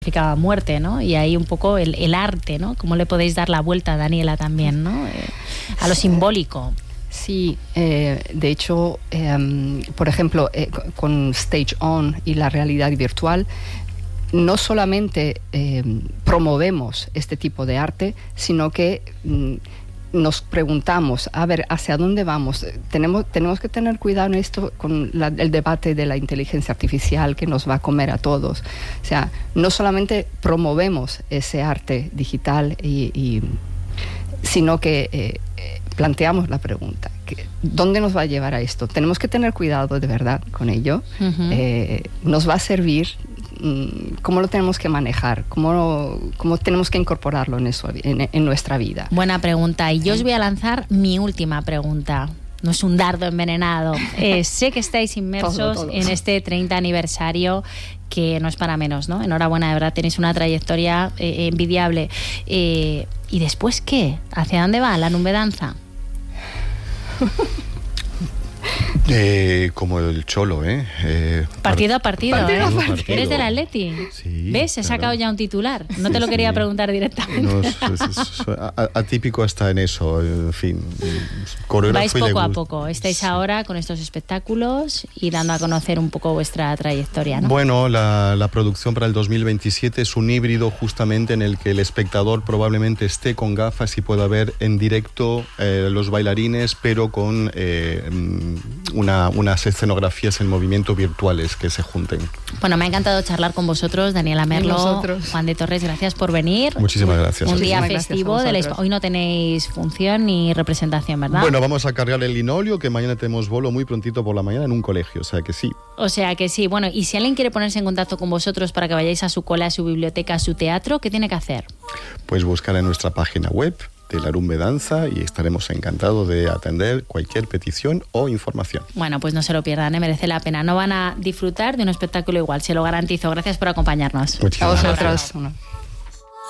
significaba muerte, ¿no? Y ahí un poco el arte, ¿no? ¿Cómo le podéis dar la vuelta, Daniela, también, ¿no? A lo simbólico. Sí, de hecho, por ejemplo, con Stage On y la realidad virtual, no solamente promovemos este tipo de arte, sino que nos preguntamos, a ver, ¿hacia dónde vamos? Tenemos que tener cuidado en esto con el debate de la inteligencia artificial que nos va a comer a todos. O sea, no solamente promovemos ese arte digital, sino que planteamos la pregunta, ¿dónde nos va a llevar a esto? Tenemos que tener cuidado de verdad con ello. ¿Nos va a servir? ¿Cómo lo tenemos que manejar? ¿Cómo tenemos que incorporarlo en nuestra vida? Buena pregunta. Y yo os voy a lanzar mi última pregunta. No es un dardo envenenado. Sé que estáis inmersos en este 30 aniversario, que no es para menos, ¿no? Enhorabuena, de verdad, tenéis una trayectoria envidiable. ¿Y después qué? ¿Hacia dónde va la Numbedanza? Como el Cholo, partido a partido, partido a partido. ¿Eres del Atleti? Sí, ¿Ves? He sacado ya un titular. No te lo quería preguntar directamente. No, es atípico hasta en eso, en fin. Vais poco a poco. Estáis ahora con estos espectáculos y dando a conocer un poco vuestra trayectoria, ¿no? Bueno, la producción para el 2027 es un híbrido justamente en el que el espectador probablemente esté con gafas y pueda ver en directo los bailarines, pero con unas escenografías en movimiento virtuales que se junten. Bueno, me ha encantado charlar con vosotros, Daniela Merlo, Juan de Torres, gracias por venir. Muchísimas gracias. Un día festivo. Hoy no tenéis función ni representación, ¿verdad? Bueno, vamos a cargar el linoleo, que mañana tenemos bolo muy prontito por la mañana en un colegio, o sea que sí. O sea que sí. Bueno, y si alguien quiere ponerse en contacto con vosotros para que vayáis a su cola, a su biblioteca, a su teatro, ¿qué tiene que hacer? Pues buscar en nuestra página web de la Numbedanza y estaremos encantados de atender cualquier petición o información. Bueno, pues no se lo pierdan, merece la pena. No van a disfrutar de un espectáculo igual, se lo garantizo. Gracias por acompañarnos. Muchísimas gracias. A vosotros.